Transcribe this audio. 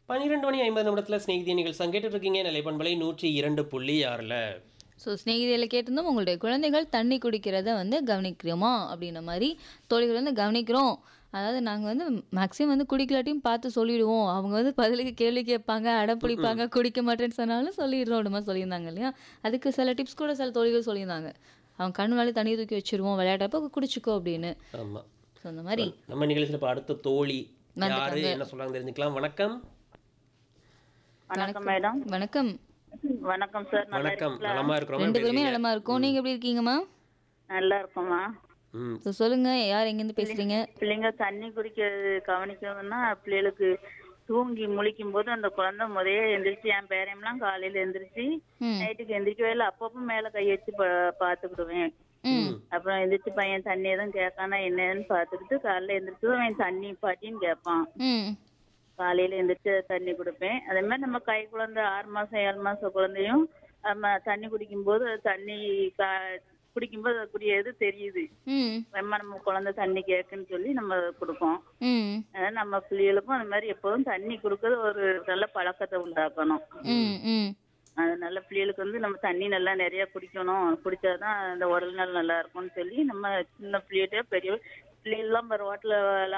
12 மணி 50 நிமிடத்துல ஸ்நேகிதி நிகழ்ச்சி கேட்டுட்டு இருக்கீங்க. நிலைப்பண்பலை 102.6ல. ஸோ ஸ்நேகிதியில கேட்டிருந்தோம் உங்களுடைய குழந்தைகள் தண்ணி குடிக்கிறத வந்து கவனிக்கிறோமா அப்படின்ற மாதிரி தோழிகள் வந்து கவனிக்கிறோம். அதாவது நாங்கள் வந்து மேக்ஸிமம் வந்து குடிக்கலாட்டியும் பார்த்து சொல்லிடுவோம். அவங்க வந்து பதிலுக்கு கேள்வி கேட்பாங்க, அடம் ம்ம். பிடிப்பாங்க, குடிக்க மாட்டேன்னு சொன்னாலும் சொல்லிடுறோம் அப்படிமா சொல்லியிருந்தாங்க இல்லையா? அதுக்கு சில டிப்ஸ் கூட சில தோழிகள் சொல்லியிருந்தாங்க. அவங்க கண் முன்னாடி தண்ணி தூக்கி வச்சிருவோம், விளையாடுறப்ப குடிச்சிக்கோ அப்படின்னு. ஆமா. ஸோ அந்த மாதிரி நம்ம நிகழ்ச்சியில இப்ப அடுத்த தோழி யாரு வந்துட்டாங்க. என்ன சொல்றாங்க தெரிஞ்சுக்கலாம். வணக்கம். வணக்கம் வணக்கம். மேடம். வணக்கம். வணக்கம் சார். நல்லா வணக்கம். இருக்கீங்களா? நலமா இருக்கிறோமா? ரெண்டு எப்படி பேருமே இருக்கீங்க? நலமா இருக்கோம். ம். நீங்க எப்படி இருக்கீங்கம்மா? நல்லா இருக்கோம்மா. ம். ஸோ சொல்லுங்க, யார் எங்கேருந்து பேசுறீங்க? பிள்ளைங்க தண்ணி குடிக்கிறது கவனிக்கணும்னா பிள்ளைகளுக்கு தூங்கி முழிக்கும் போது அந்த குழந்தை முதைய எந்திரிச்சு, என் பேரையெல்லாம் காலையில எந்திரிச்சு ம். நைட்டுக்கு எந்திரிக்கவே இல்லை. அப்பப்போ மேல கை வச்சு பாத்துக்கிடுவேன். ம். ம். அப்புறம் எந்திரிச்சு பையன் தண்ணி எதுவும் கேட்கானா என்னன்னு பாத்துக்கிட்டு காலையில எந்திரிச்சு அவன் தண்ணி பாட்டின்னு கேட்பான். ம். காலையில எந்திரிச்சு தண்ணி கொடுப்பேன். அதே மாதிரி நம்ம கை குழந்தை 6 மாசம் 7 மாசம் குழந்தையும் நம்ம தண்ணி குடிக்கும்போது தண்ணி குடிக்கும்போது அதுக்குரியது தெரியுது. ம். நம்ம குழந்தை தண்ணி கேக்குன்னு சொல்லி நம்ம கொடுப்போம். ம். அதனால நம்ம பிள்ளைகளுக்கும் அந்த மாதிரி எப்போதும் தண்ணி கொடுக்கறது ஒரு நல்ல பழக்கத்தை உண்டாக்கணும். ம். ம். அதனால பிள்ளைகளுக்கு வந்து நம்ம தண்ணி நல்லா நிறைய குடிக்கணும், குடிச்சாதான் அந்த உடல் நலம் நல்லா இருக்கும்னு சொல்லி நம்ம சின்ன பிள்ளைகிட்ட பெரிய பிள்ளைகள்லாம் ரோட்ல